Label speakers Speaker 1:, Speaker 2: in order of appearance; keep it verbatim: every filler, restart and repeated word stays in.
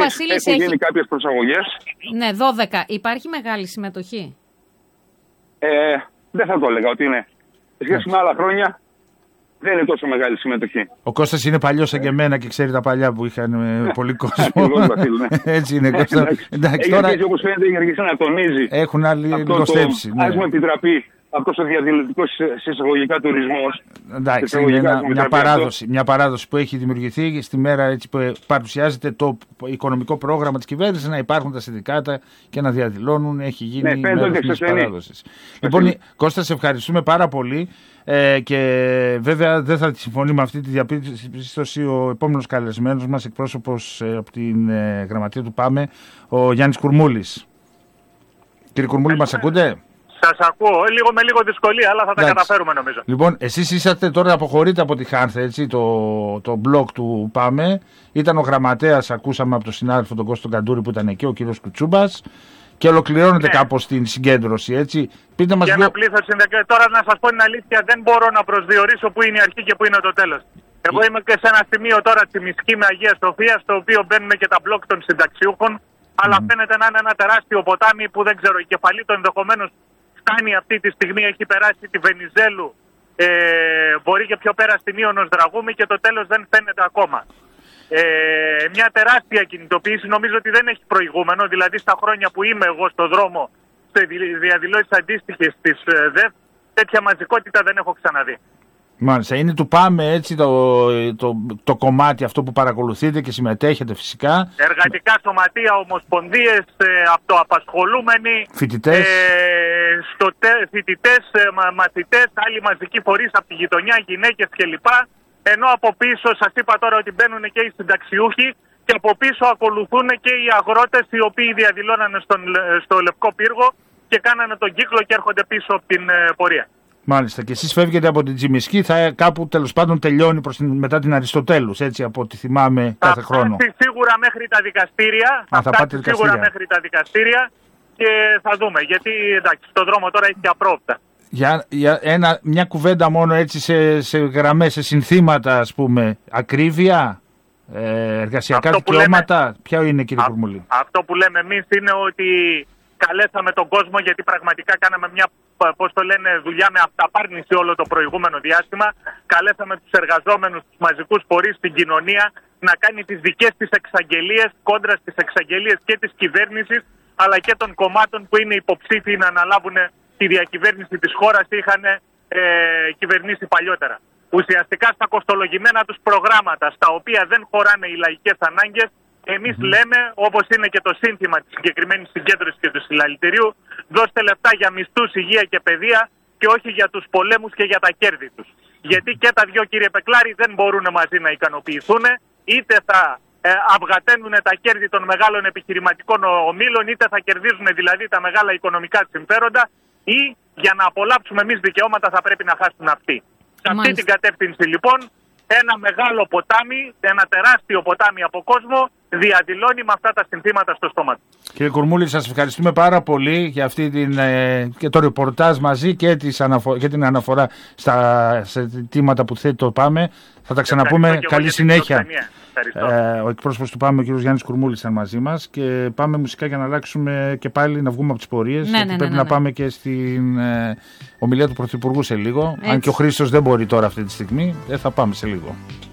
Speaker 1: Βασίλης,
Speaker 2: έχουν
Speaker 1: έχει...
Speaker 2: γίνει κάποιες προσαγωγές.
Speaker 1: Ναι, δώδεκα. Υπάρχει μεγάλη συμμετοχή?
Speaker 2: Ε, δεν θα το έλεγα ότι είναι. Σε σχέση με άλλα χρόνια δεν είναι τόσο μεγάλη συμμετοχή.
Speaker 3: Ο Κώστας είναι παλιός σαν και εμένα και ξέρει τα παλιά που είχαν ε, πολύ κόσμο. Έτσι είναι, Κώστα.
Speaker 2: Εντάξει, τώρα... Έτσι όπως φαίνεται η Γεργεσία να τονίζει.
Speaker 3: Έχουν άλλοι λιγοστέψει.
Speaker 2: Ας μου επιτραπεί αυτός ο διαδηλωτικός εισαγωγικά τουρισμός.
Speaker 3: Εντάξει, είναι ένα, μια, παράδοση, μια παράδοση που έχει δημιουργηθεί στη μέρα έτσι που παρουσιάζεται το οικονομικό πρόγραμμα της κυβέρνησης, να υπάρχουν τα συνδικάτα και να διαδηλώνουν. Έχει γίνει
Speaker 2: ναι,
Speaker 3: μέρος της παράδοσης. Λοιπόν, Κώστα, σε ευχαριστούμε πάρα πολύ. Ε, και βέβαια δεν θα συμφωνεί με αυτή τη διαπίστωση ο επόμενος καλεσμένος μας, εκπρόσωπος ε, από την ε, γραμματεία του ΠΑΜΕ, ο Γιάννης Κουρμούλης. Κύριε Κουρμούλη, μας ακούτε?
Speaker 4: Σας ακούω, λίγο με λίγο δυσκολία, αλλά θα τα
Speaker 3: Εντάξει.
Speaker 4: καταφέρουμε νομίζω.
Speaker 3: Λοιπόν, εσείς είσαστε τώρα, αποχωρείτε από τη Χάνθ, έτσι, το, το μπλοκ του ΠΑΜΕ. Ήταν ο γραμματέας, ακούσαμε από τον συνάδελφο τον Κώστο Καντούρη που ήταν εκεί, ο κύριος Κουτσούμπας. Και ολοκληρώνεται ναι. κάπως την συγκέντρωση, έτσι. Πείτε μας
Speaker 4: και
Speaker 3: δύο...
Speaker 4: ένα πλήθος συνδεκα... Τώρα να σας πω την αλήθεια, δεν μπορώ να προσδιορίσω που είναι η αρχή και που είναι το τέλος. Εγώ είμαι και σε ένα σημείο τώρα Τσιμισκή με Αγία Σοφία, στο οποίο μπαίνουν και τα μπλοκ των συνταξιούχων, mm. αλλά φαίνεται να είναι ένα τεράστιο ποτάμι που δεν ξέρω, η κεφαλή του ενδεχομένως φτάνει αυτή τη στιγμή, έχει περάσει τη Βενιζέλου, ε, μπορεί και πιο πέρα στην Ίωνος Δραγούμη και το τέλος δεν φαίνεται ακόμα. Ε, μια τεράστια κινητοποίηση, νομίζω ότι δεν έχει προηγούμενο, δηλαδή στα χρόνια που είμαι εγώ στο δρόμο σε διαδηλώσεις αντίστοιχες της ΔΕΦ, τέτοια μαζικότητα δεν έχω ξαναδεί.
Speaker 3: Μάλιστα, είναι του ΠΑΜΕ έτσι το, το, το κομμάτι αυτό που παρακολουθείτε και συμμετέχετε φυσικά.
Speaker 4: Εργατικά σωματεία, ομοσπονδίες, ε, αυτοαπασχολούμενοι,
Speaker 3: φοιτητές,
Speaker 4: ε, στο, φοιτητές ε, μα, μαθητές, άλλοι μαζικοί φορείς από τη γειτονιά, γυναίκες κλπ. Ενώ από πίσω, σας είπα τώρα ότι μπαίνουν και οι συνταξιούχοι και από πίσω ακολουθούν και οι αγρότες οι οποίοι διαδηλώνανε στον, στο Λευκό Πύργο και κάνανε τον κύκλο και έρχονται πίσω από την ε, πορεία. Μάλιστα.
Speaker 3: Και εσείς φεύγετε από την Τσιμισκή, θα κάπου τέλος πάντων τελειώνει προς την, μετά την Αριστοτέλους, έτσι από ό,τι θυμάμαι
Speaker 4: θα
Speaker 3: κάθε χρόνο.
Speaker 4: Θα σίγουρα μέχρι τα δικαστήρια,
Speaker 3: Α, θα, θα πάτε
Speaker 4: σίγουρα
Speaker 3: δικαστήρια.
Speaker 4: μέχρι τα δικαστήρια και θα δούμε, γιατί εντάξει, στον δρόμο τώρα έχει και απρόοπτα.
Speaker 3: Για, για ένα, μια κουβέντα μόνο έτσι σε, σε γραμμές, σε συνθήματα ας πούμε, ακρίβεια, ε, εργασιακά δικαιώματα, λέμε, ποια είναι κύριε Κουρμούλη?
Speaker 4: Αυτό που λέμε εμείς είναι ότι καλέσαμε τον κόσμο, γιατί πραγματικά κάναμε μια, πώς το λένε, δουλειά με αυταπάρνηση όλο το προηγούμενο διάστημα. Καλέσαμε τους εργαζόμενους, τους μαζικούς φορείς στην κοινωνία να κάνει τις δικές της εξαγγελίες κόντρα στις εξαγγελίες και της κυβέρνησης αλλά και των κομμάτων που είναι υποψήφιοι να αναλάβουν τη διακυβέρνηση της χώρας, είχαν ε, κυβερνήσει παλιότερα. Ουσιαστικά στα κοστολογημένα τους προγράμματα, στα οποία δεν χωράνε οι λαϊκές ανάγκες, εμείς mm-hmm. λέμε, όπως είναι και το σύνθημα της συγκεκριμένης συγκέντρωσης και του συλλαλητηρίου, δώστε λεφτά για μισθούς, υγεία και παιδεία και όχι για τους πολέμους και για τα κέρδη τους. Γιατί και τα δυο, κύριε Πεκλάρη, δεν μπορούν μαζί να ικανοποιηθούν, είτε θα ε, αυγαταίνουν τα κέρδη των μεγάλων επιχειρηματικών ομίλων, είτε θα κερδίζουν δηλαδή τα μεγάλα οικονομικά συμφέροντα, ή για να απολαύσουμε εμείς δικαιώματα θα πρέπει να χάσουν αυτοί. Σε αυτή την κατεύθυνση λοιπόν ένα μεγάλο ποτάμι, ένα τεράστιο ποτάμι από κόσμο διαδηλώνει με αυτά τα συνθήματα στο στόμα του.
Speaker 3: Κύριε Κουρμούλη, σας ευχαριστούμε πάρα πολύ για αυτή την, ε, και το ρεπορτάζ μαζί και, τις αναφο- και την αναφορά στα ζητήματα που θέτει το ΠΑΜΕ. Θα τα ξαναπούμε. Καλή συνέχεια. Ε, ο εκπρόσωπος του ΠΑΜΕ, ο κ. Γιάννης Κουρμούλης, ήταν μαζί μας και πάμε μουσικά για να αλλάξουμε και πάλι να βγούμε από τις πορείες.
Speaker 1: Ναι,
Speaker 3: γιατί
Speaker 1: ναι, ναι,
Speaker 3: πρέπει
Speaker 1: ναι,
Speaker 3: να
Speaker 1: ναι.
Speaker 3: πάμε και στην ε, ομιλία του Πρωθυπουργού σε λίγο.
Speaker 1: Έτσι.
Speaker 3: Αν και ο Χρήστος δεν μπορεί τώρα αυτή τη στιγμή, ε, θα πάμε σε λίγο.